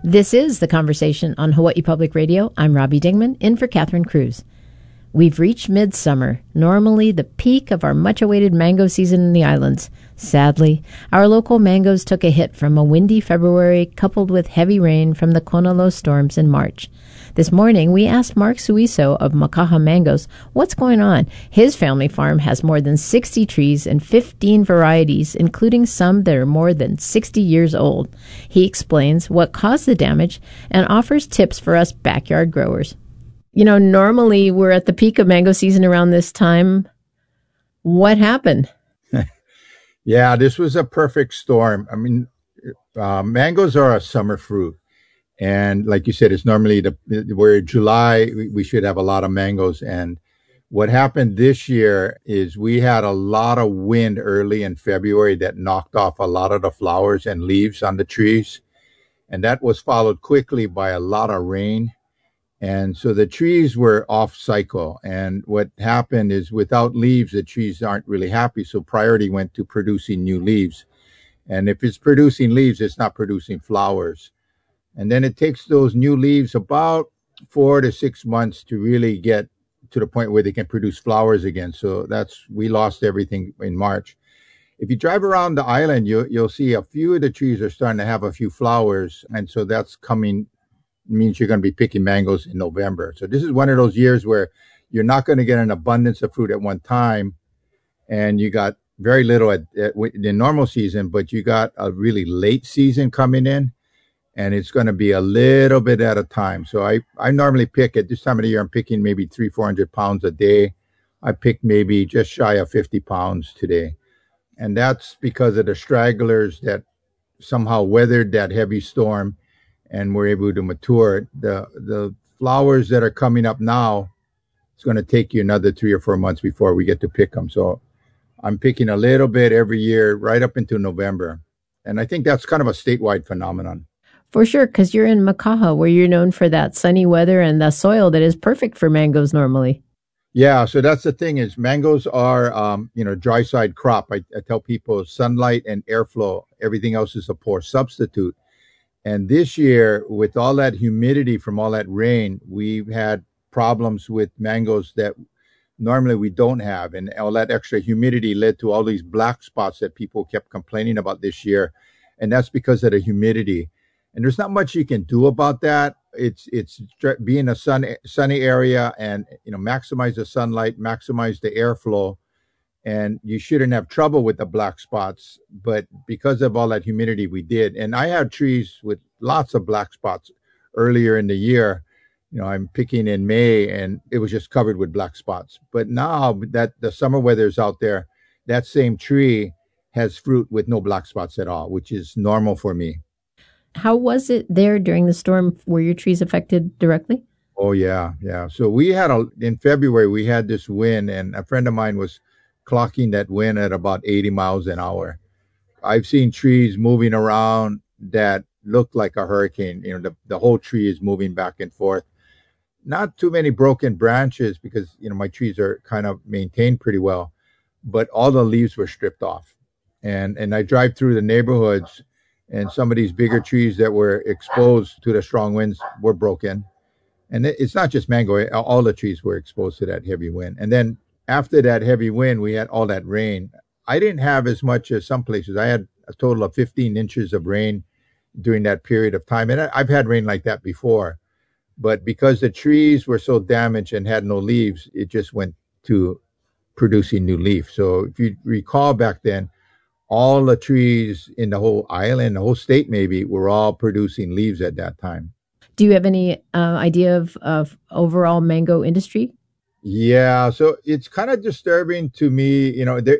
This is The Conversation on Hawaii Public Radio. I'm Robbie Dingman, in for Catherine Cruz. We've reached midsummer, normally the peak of our much-awaited mango season in the islands. Sadly, our local mangoes took a hit from a windy February coupled with heavy rain from the Konalo storms in March. This morning, we asked Mark Suiso of Makaha Mangoes what's going on. His family farm has more than 60 trees and 15 varieties, including some that are more than 60 years old. He explains what caused the damage and offers tips for us backyard growers. You know, normally we're at the peak of mango season around this time. What happened? Yeah, this was a perfect storm. I mean, mangoes are a summer fruit. And like you said, it's normally where July, we should have a lot of mangoes. And what happened this year is we had a lot of wind early in February that knocked off a lot of the flowers and leaves on the trees. And that was followed quickly by a lot of rain. And so the trees were off cycle. And what happened is without leaves, the trees aren't really happy. So priority went to producing new leaves. And if it's producing leaves, it's not producing flowers. And then it takes those new leaves about 4 to 6 months to really get to the point where they can produce flowers again. So we lost everything in March. If you drive around the island, you'll see a few of the trees are starting to have a few flowers. And so that's means you're going to be picking mangoes in November. So this is one of those years where you're not going to get an abundance of fruit at one time. And you got very little in normal season, but you got a really late season coming in. And it's going to be a little bit at a time. So I normally pick at this time of the year, I'm picking maybe 300-400 pounds a day. I picked maybe just shy of 50 pounds today. And that's because of the stragglers that somehow weathered that heavy storm and were able to mature. The flowers that are coming up now, it's going to take you another 3 or 4 months before we get to pick them. So I'm picking a little bit every year right up into November. And I think that's kind of a statewide phenomenon. For sure, because you're in Makaha, where you're known for that sunny weather and the soil that is perfect for mangoes normally. Yeah, so that's the thing is mangoes are, dry side crop. I tell people sunlight and airflow, everything else is a poor substitute. And this year, with all that humidity from all that rain, we've had problems with mangoes that normally we don't have. And all that extra humidity led to all these black spots that people kept complaining about this year. And that's because of the humidity. And there's not much you can do about that. It's being a sunny area and, maximize the sunlight, maximize the airflow. And you shouldn't have trouble with the black spots. But because of all that humidity, we did. And I had trees with lots of black spots earlier in the year. I'm picking in May and it was just covered with black spots. But now that the summer weather is out there, that same tree has fruit with no black spots at all, which is normal for me. How was it there during the storm? Were your trees affected directly? Oh, yeah. So in February, we had this wind and a friend of mine was clocking that wind at about 80 miles an hour. I've seen trees moving around that look like a hurricane. The whole tree is moving back and forth. Not too many broken branches because, my trees are kind of maintained pretty well, but all the leaves were stripped off. And I drive through the neighborhoods and some of these bigger trees that were exposed to the strong winds were broken. And it's not just mango, all the trees were exposed to that heavy wind. And then after that heavy wind, we had all that rain. I didn't have as much as some places. I had a total of 15 inches of rain during that period of time. And I've had rain like that before. But because the trees were so damaged and had no leaves, it just went to producing new leaf. So if you recall back then, all the trees in the whole island, the whole state maybe, were all producing leaves at that time. Do you have any idea of overall mango industry? Yeah, so it's kind of disturbing to me.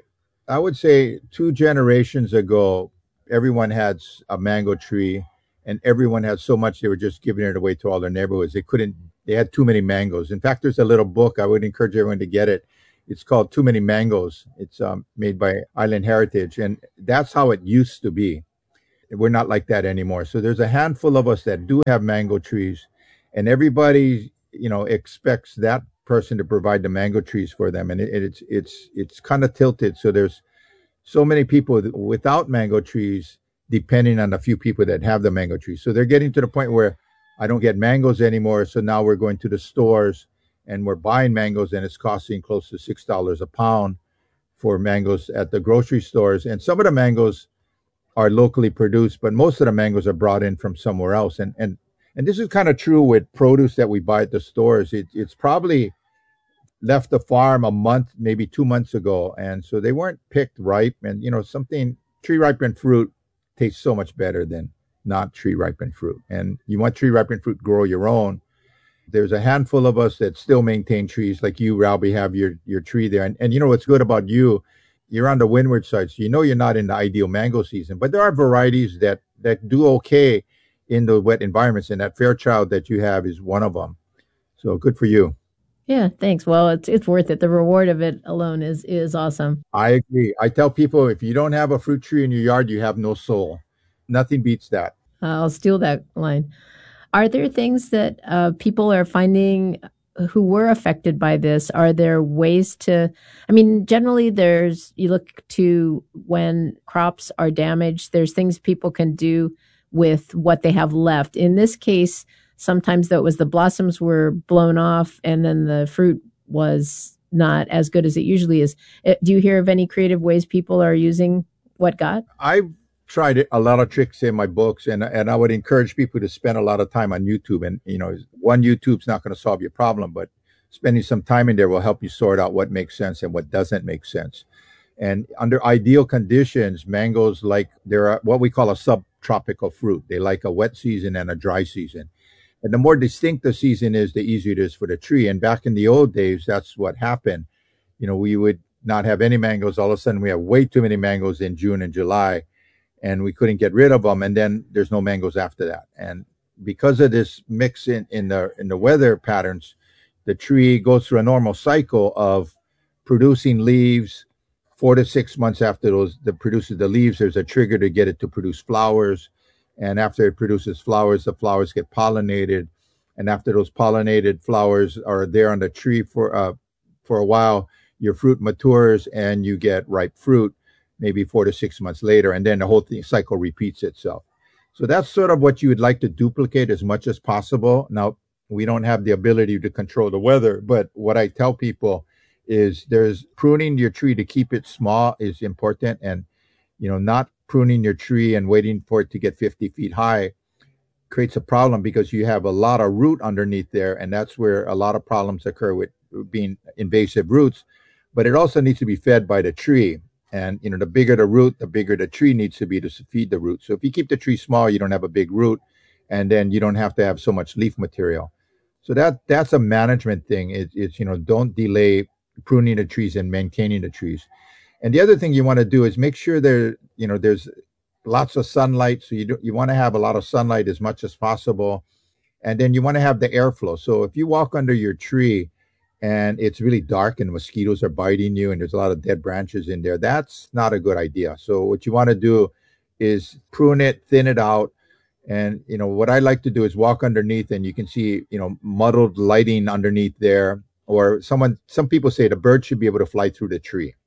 I would say 2 generations ago, everyone had a mango tree and everyone had so much they were just giving it away to all their neighborhoods. They had too many mangoes. In fact, there's a little book. I would encourage everyone to get it. It's called Too Many Mangoes. It's made by Island Heritage. And that's how it used to be. We're not like that anymore. So there's a handful of us that do have mango trees. And everybody, expects that person to provide the mango trees for them. And it's kind of tilted. So there's so many people without mango trees depending on a few people that have the mango tree. So they're getting to the point where I don't get mangoes anymore. So now we're going to the stores and we're buying mangoes, and it's costing close to $6 a pound for mangoes at the grocery stores. And some of the mangoes are locally produced, but most of the mangoes are brought in from somewhere else. And this is kind of true with produce that we buy at the stores. It's probably left the farm a month, maybe 2 months ago, and so they weren't picked ripe. And something tree ripened fruit tastes so much better than not tree ripened fruit. And you want tree ripened fruit, grow your own. There's a handful of us that still maintain trees, like you, Ralby, have your tree there. And what's good about you, you're on the windward side, so you're not in the ideal mango season, but there are varieties that do okay in the wet environments, and that Fairchild that you have is one of them. So good for you. Yeah, thanks. Well, it's worth it. The reward of it alone is awesome. I agree. I tell people, if you don't have a fruit tree in your yard, you have no soul. Nothing beats that. I'll steal that line. Are there things that people are finding who were affected by this? Are there ways to, generally you look to when crops are damaged, there's things people can do with what they have left. In this case, sometimes though it was the blossoms were blown off and then the fruit was not as good as it usually is. Do you hear of any creative ways people are using what got? I've tried a lot of tricks in my books, and I would encourage people to spend a lot of time on YouTube. And, one YouTube's not going to solve your problem, but spending some time in there will help you sort out what makes sense and what doesn't make sense. And under ideal conditions, mangoes they're what we call a subtropical fruit. They like a wet season and a dry season. And the more distinct the season is, the easier it is for the tree. And back in the old days, that's what happened. We would not have any mangoes. All of a sudden, we have way too many mangoes in June and July, and we couldn't get rid of them. And then there's no mangoes after that. And because of this mix in the weather patterns, the tree goes through a normal cycle of producing leaves. 4 to 6 months after that produces the leaves, there's a trigger to get it to produce flowers. And after it produces flowers, the flowers get pollinated. And after those pollinated flowers are there on the tree for a while, your fruit matures and you get ripe fruit, maybe 4 to 6 months later. And then the whole cycle repeats itself. So that's sort of what you would like to duplicate as much as possible. Now, we don't have the ability to control the weather, but what I tell people is there's pruning your tree to keep it small is important. And, not pruning your tree and waiting for it to get 50 feet high creates a problem, because you have a lot of root underneath there. And that's where a lot of problems occur with being invasive roots. But it also needs to be fed by the tree. And, the bigger the root, the bigger the tree needs to be to feed the root. So if you keep the tree small, you don't have a big root, and then you don't have to have so much leaf material. So that's a management thing. It's don't delay pruning the trees and maintaining the trees. And the other thing you want to do is make sure there's lots of sunlight. So you want to have a lot of sunlight as much as possible. And then you want to have the airflow. So if you walk under your tree and it's really dark and mosquitoes are biting you and there's a lot of dead branches in there, that's not a good idea. So what you want to do is prune it, thin it out. And, what I like to do is walk underneath, and you can see, muddled lighting underneath there. Or some people say the bird should be able to fly through the tree.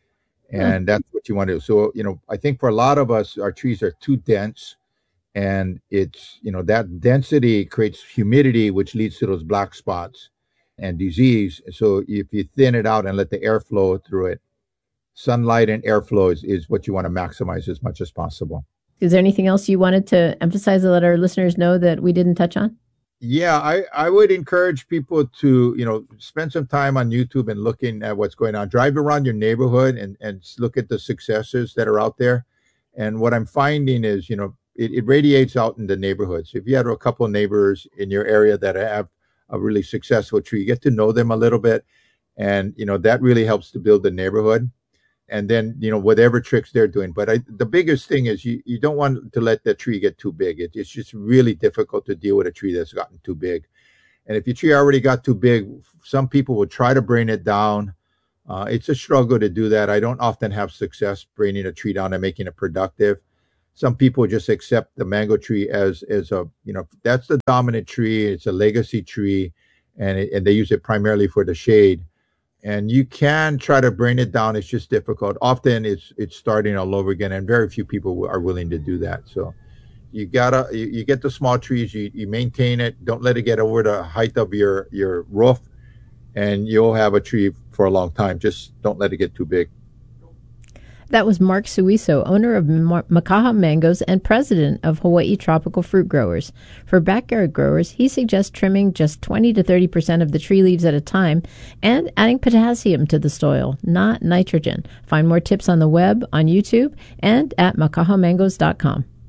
And that's what you want to do. So, I think for a lot of us, our trees are too dense, and it's, that density creates humidity, which leads to those black spots and disease. So if you thin it out and let the air flow through it, sunlight and airflow is what you want to maximize as much as possible. Is there anything else you wanted to emphasize to let our listeners know that we didn't touch on? Yeah, I would encourage people to, spend some time on YouTube and looking at what's going on. Drive around your neighborhood and look at the successes that are out there. And what I'm finding is, it radiates out in the neighborhood. So if you have a couple of neighbors in your area that have a really successful tree, you get to know them a little bit. And, that really helps to build the neighborhood. And then, whatever tricks they're doing. But the biggest thing is you don't want to let the tree get too big. It's just really difficult to deal with a tree that's gotten too big. And if your tree already got too big, some people will try to bring it down. It's a struggle to do that. I don't often have success bringing a tree down and making it productive. Some people just accept the mango tree as a, that's the dominant tree. It's a legacy tree, and they use it primarily for the shade. and you can try to bring it down. It's just difficult. Often it's starting all over again, and very few people are willing to do that. So you get the small trees, you maintain it. Don't let it get over the height of your roof, and you'll have a tree for a long time. Just don't let it get too big. That was Mark Suiso, owner of Makaha Mangoes and president of Hawaii Tropical Fruit Growers. For backyard growers, he suggests trimming just 20 to 30% of the tree leaves at a time and adding potassium to the soil, not nitrogen. Find more tips on the web, on YouTube, and at makahamangos.com.